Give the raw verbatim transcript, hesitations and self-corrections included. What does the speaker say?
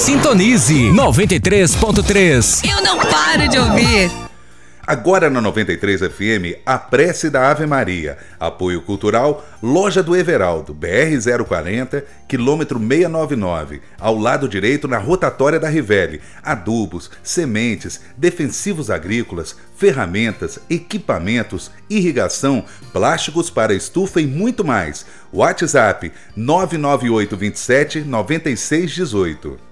Sintonize noventa e três ponto três. Eu não paro de ouvir. Agora na noventa e três F M, a prece da Ave Maria. Apoio cultural, Loja do Everaldo, B R zero quarenta, quilômetro seiscentos e noventa e nove, ao lado direito na rotatória da Rivelli. Adubos, sementes, defensivos agrícolas, ferramentas, equipamentos, irrigação, plásticos para estufa e muito mais. WhatsApp nove nove oito dois sete nove seis um oito.